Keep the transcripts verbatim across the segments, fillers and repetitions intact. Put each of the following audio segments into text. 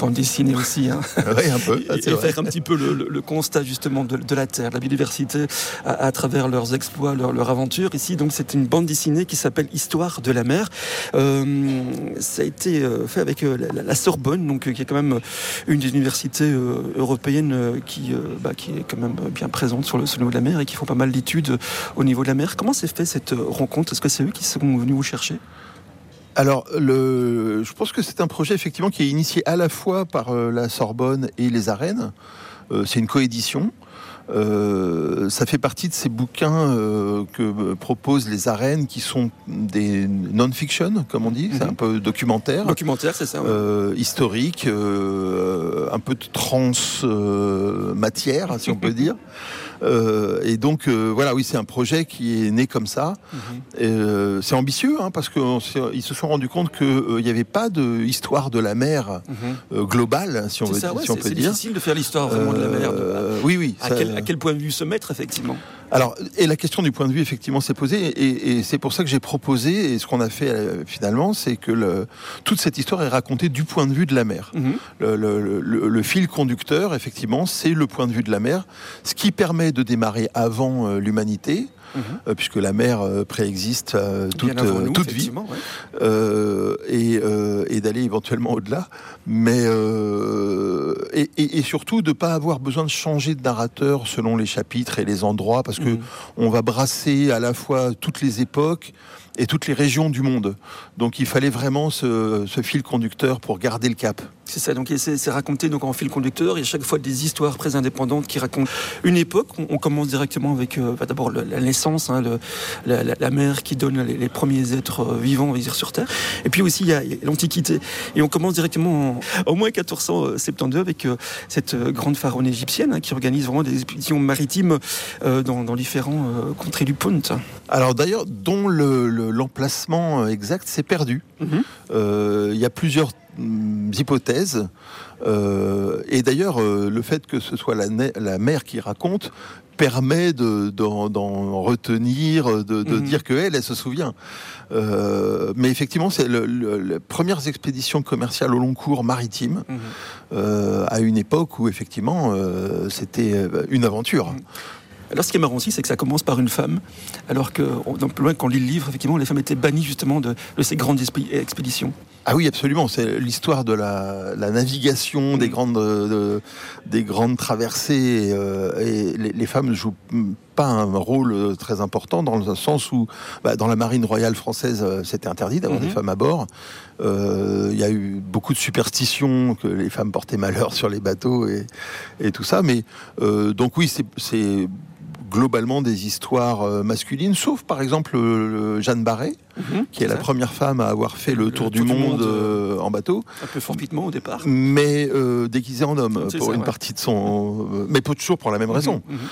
bande dessinée aussi. Hein. Oui, un peu. Et, et faire un petit peu le, le, le constat justement de, de la Terre, de la biodiversité, à, à travers leurs exploits, leur, leur aventure. Ici, donc, c'est une bande dessinée qui s'appelle Histoire de la mer. Euh, ça a été fait avec la, la Sorbonne, donc, qui est quand même une des universités euh, européennes euh, qui, euh, bah, qui est quand même bien présente sur le, sur le niveau de la mer et qui font pas mal d'études au niveau de la mer. Comment s'est fait cette rencontre ? Est-ce que c'est eux qui sont venus vous chercher ? Alors, le, je pense que c'est un projet effectivement qui est initié à la fois par euh, la Sorbonne et les Arènes. Euh, c'est une coédition. Euh, ça fait partie de ces bouquins euh, que proposent les Arènes, qui sont des non-fiction, comme on dit, mm-hmm. c'est un peu documentaire. Documentaire, c'est ça. Ouais. Euh, historique, euh, un peu de trans-matière, euh, si on peut dire. Euh, et donc, euh, voilà, oui, c'est un projet qui est né comme ça. Mm-hmm. Euh, c'est ambitieux, hein, parce qu'ils se sont rendus compte qu'il n'y euh, avait pas d'histoire de la mer mm-hmm. euh, globale, si on, veut, ça, ouais, si on peut c'est dire. C'est difficile de faire l'histoire vraiment euh, de la mer. De, oui, oui. À, ça, quel, à quel point de vue se mettre, effectivement ? Alors, et la question du point de vue, effectivement, s'est posée, et, et c'est pour ça que j'ai proposé, et ce qu'on a fait euh, finalement, c'est que le, toute cette histoire est racontée du point de vue de la mer. Mm-hmm. Le, le, le, le fil conducteur, effectivement, c'est le point de vue de la mer, ce qui permet de démarrer avant euh, l'humanité, mmh. euh, puisque la mer euh, préexiste euh, toute, nous, toute vie, ouais. euh, et, euh, et d'aller éventuellement au-delà, mais euh, et, et, et surtout de ne pas avoir besoin de changer de narrateur selon les chapitres et les endroits, parce que mmh. on va brasser à la fois toutes les époques et toutes les régions du monde. Donc il fallait vraiment ce, ce fil conducteur pour garder le cap. C'est ça, donc c'est, c'est raconté donc en fil conducteur. Il y a chaque fois des histoires très indépendantes qui racontent une époque. On, on commence directement avec euh, bah, d'abord le, la naissance, hein, le, la, la, la mer qui donne les, les premiers êtres vivants, on va dire, sur Terre. Et puis aussi il y a, il y a l'Antiquité. Et on commence directement en, au moins quatorze cent soixante-douze avec euh, cette euh, grande pharaone égyptienne hein, qui organise vraiment des expéditions maritimes euh, dans, dans différents euh, contrées du Punt. Alors d'ailleurs, dont le, le, l'emplacement exact s'est perdu. Il mm-hmm. euh, y a plusieurs hypothèses euh, et d'ailleurs euh, le fait que ce soit la, na- la mer qui raconte permet de, d'en, d'en retenir, de, de mmh. dire qu'elle, elle se souvient. Euh, mais effectivement, c'est le, le, les premières expéditions commerciales au long cours maritimes mmh. euh, à une époque où effectivement euh, c'était une aventure. Mmh. Alors, ce qui est marrant aussi, c'est que ça commence par une femme, alors que, plus loin, quand on lit le livre, effectivement, les femmes étaient bannies justement de, de ces grandes expéditions. Ah oui, absolument. C'est l'histoire de la, la navigation, mmh. des grandes, de, des grandes traversées. Euh, et les, les femmes ne jouent pas un rôle très important dans le sens où, bah, dans la marine royale française, c'était interdit d'avoir mmh. des femmes à bord. Il euh, y a eu beaucoup de superstitions que les femmes portaient malheur sur les bateaux et, et tout ça. Mais euh, donc oui, c'est, c'est globalement des histoires euh, masculines, sauf par exemple euh, Jeanne Barré, mmh, qui est la première femme à avoir fait le, le tour, tour du, du monde, monde euh, en bateau. Un peu fortuitement au départ. Mais euh, déguisée en homme, c'est pour ça, une ouais. partie de son... Euh, mais pas toujours pour la même raison. Mmh, mmh.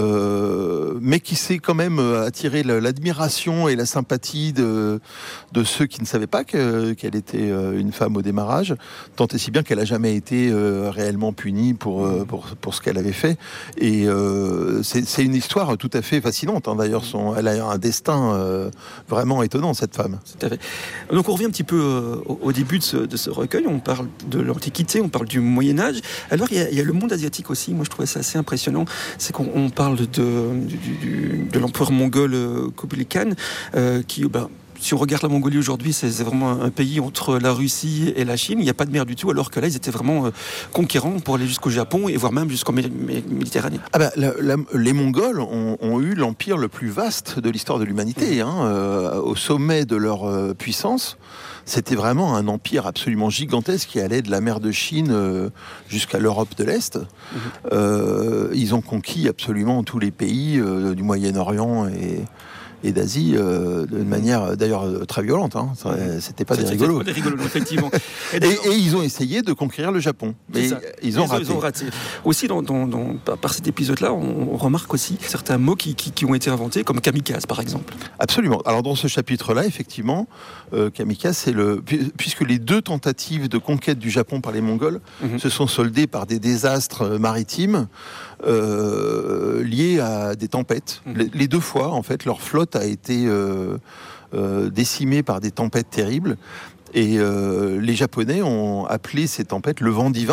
Euh, mais qui s'est quand même attiré l'admiration et la sympathie de, de ceux qui ne savaient pas que, qu'elle était une femme au démarrage, tant et si bien qu'elle n'a jamais été euh, réellement punie pour, euh, pour, pour ce qu'elle avait fait. Et euh, c'est, c'est une histoire tout à fait fascinante. Hein. D'ailleurs, son, elle a un destin euh, vraiment étonnant, cette femme. Tout à fait. Donc on revient un petit peu euh, au, au début de ce, de ce recueil. On parle de l'Antiquité, on parle du Moyen-Âge. Alors il y, a, il y a le monde asiatique aussi. Moi je trouvais ça assez impressionnant. C'est qu'on on parle de, du, du, de l'empereur mongol euh, Kublai Khan euh, qui... Bah, si on regarde la Mongolie aujourd'hui, c'est, c'est vraiment un pays entre la Russie et la Chine. Il n'y a pas de mer du tout, alors que là, ils étaient vraiment euh, conquérants pour aller jusqu'au Japon et voire même jusqu'en Mé- Mé- Méditerranée. Ah bah, la, la, les Mongols ont, ont eu l'empire le plus vaste de l'histoire de l'humanité. Mmh. Hein, euh, au sommet de leur euh, puissance, c'était vraiment un empire absolument gigantesque qui allait de la mer de Chine euh, jusqu'à l'Europe de l'Est. Mmh. Euh, ils ont conquis absolument tous les pays euh, du Moyen-Orient et... et d'Asie, euh, d'une manière d'ailleurs très violente. Hein. Ça, c'était pas c'est, des rigolos. Pas des rigolos, effectivement. Et, et, et ils ont essayé de conquérir le Japon, mais ils ont, ils, ont ils ont raté. Aussi, dans, dans, dans, par cet épisode-là, on, on remarque aussi certains mots qui, qui, qui ont été inventés, comme kamikaze, par exemple. Absolument. Alors, dans ce chapitre-là, effectivement, euh, kamikaze, c'est le... Puisque les deux tentatives de conquête du Japon par les Mongols mm-hmm. se sont soldées par des désastres maritimes euh, liés à des tempêtes. Mm-hmm. Les, les deux fois, en fait, leur flotte a été euh, euh, décimée par des tempêtes terribles. Et euh, les Japonais ont appelé ces tempêtes le vent divin.